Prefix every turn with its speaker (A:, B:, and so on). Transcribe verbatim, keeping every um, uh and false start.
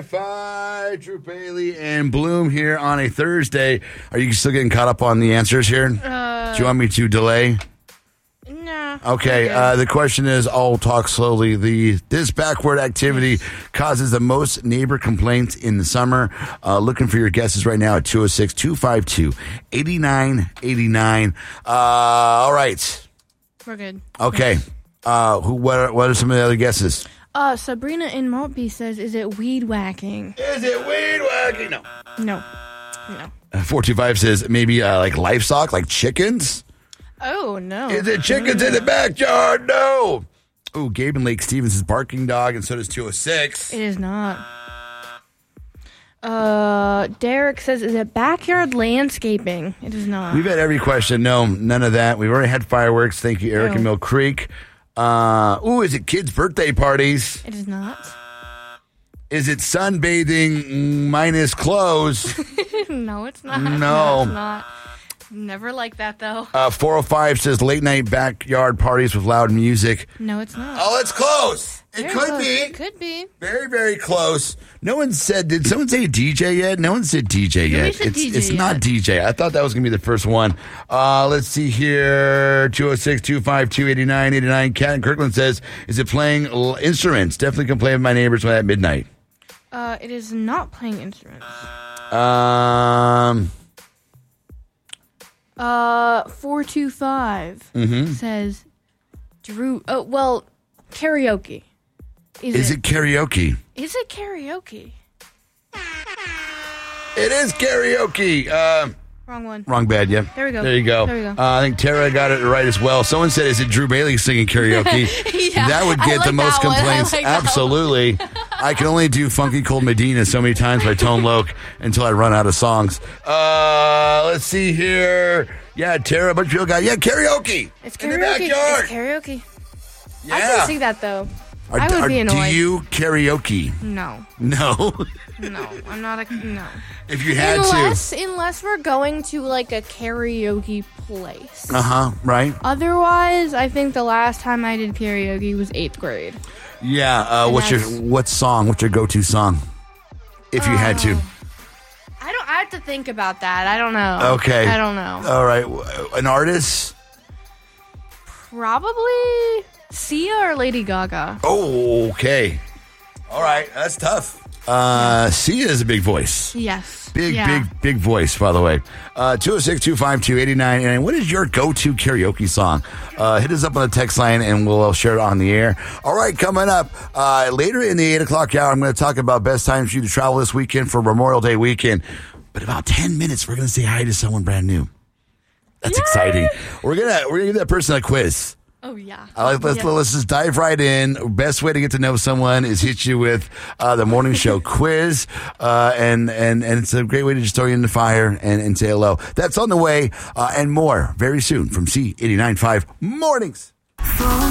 A: Five, Drew Bailey and Bloom here on a Thursday. Are you still getting caught up on the answers here?
B: Uh,
A: Do you want me to delay?
B: No.
A: Okay, uh, the question is, I'll talk slowly. The This backward activity causes the most neighbor complaints in the summer. Uh, looking for your guesses right now at two oh six, two five two, eight nine eight nine. Uh, all right.
B: We're good.
A: Okay. Uh, who? What are, what are some of the other guesses?
B: Uh, Sabrina in Maltby says, is it weed whacking?
A: Is it weed whacking? No.
B: No. No.
A: Uh, four two five says maybe uh, like livestock, like chickens?
B: Oh, no.
A: Is it chickens in the backyard? No. Oh, Gabe and Lake Stevens is barking dog, and so does two oh six.
B: It is not. Uh, Derek says, is it backyard landscaping? It is not.
A: We've had every question. No, none of that. We've already had fireworks. Thank you, Eric
B: Oh.
A: and Mill Creek. Uh, ooh, is it kids' birthday parties?
B: It is not.
A: Is it sunbathing minus clothes?
B: No, it's not.
A: No.
B: It's not. Never like that, though.
A: Uh, four oh five says late night backyard parties with loud music.
B: No, it's not.
A: Oh, it's close. It
B: Very
A: could
B: close.
A: be.
B: It could be.
A: Very, very close. No one said, did someone say D J yet? No one said D J
B: Nobody
A: yet.
B: said
A: It's,
B: D J
A: it's not
B: yet.
A: D J. I thought that was going to be the first one. Uh, let's see here. two oh six, two five two, eight nine eight nine. Cat in Kirkland says, is it playing l- instruments? Definitely can play with my neighbors at midnight.
B: Uh, it is not playing instruments.
A: Um,
B: Uh, four two five
A: Mm-hmm.
B: says, Drew, oh, well, karaoke. Is,
A: is
B: it,
A: it karaoke?
B: Is it karaoke?
A: It is karaoke. Um,
B: Wrong one.
A: Wrong bad, yeah.
B: There we go.
A: There you go.
B: There we go.
A: Uh, I think Tara got it right as well. Someone said, is it Drew Bailey singing karaoke?
B: Yeah,
A: that would
B: I
A: get
B: like
A: the most
B: that one. I
A: complaints.
B: like that
A: Absolutely. I can only do Funky Cold Medina so many times by Tone Loc until I run out of songs. Uh, let's see here. Yeah, Tara, a bunch of people got, yeah, karaoke.
B: It's
A: In the
B: karaoke.
A: backyard.
B: It's karaoke.
A: Yeah.
B: I can see that, though.
A: Are-
B: I would
A: are-
B: be annoyed.
A: Do you karaoke?
B: No.
A: No.
B: No. I'm not a... No.
A: If you had
B: Unless, unless we're going to, like, a karaoke place.
A: to. Uh-huh, right?
B: Otherwise, I think the last time I did karaoke was eighth grade.
A: Yeah, uh,
B: And
A: what's your,
B: that's-
A: what song, what's your go-to song? If you had to.
B: I don't. I have to think about that. I don't know.
A: Okay.
B: I don't know.
A: All right. An artist?
B: Probably Sia or Lady Gaga.
A: Oh, okay. All right. That's tough. Uh, Sia is a big voice.
B: Yes.
A: Big,
B: Yeah.
A: big, big voice, by the way. Uh, two oh six, two five two, eight nine eight nine. What is your go-to karaoke song? Uh, hit us up on the text line, and we'll share it on the air. All right, coming up, uh, later in the eight o'clock hour, I'm going to talk about best times for you to travel this weekend for Memorial Day weekend. But about ten minutes, we're going to say hi to someone brand new. That's
B: Yay!
A: exciting. We're going to we're gonna give that person a quiz.
B: Oh yeah.
A: I like, let's,
B: Yeah.
A: let's just dive right in. Best way to get to know someone is hit you with uh, the morning show quiz. Uh, and, and, and it's a great way to just throw you in the fire and, and say hello. That's on the way uh, and more very soon from C eighty-nine point five Mornings.